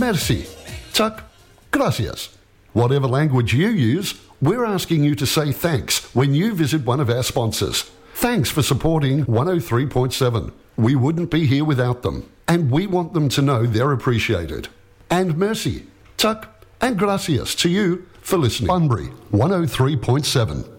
merci, tuck, gracias. Whatever language you use, we're asking you to say thanks when you visit one of our sponsors. Thanks for supporting 103.7. We wouldn't be here without them, and we want them to know they're appreciated. And merci, tuck, and gracias to you for listening. Bunbury 103.7.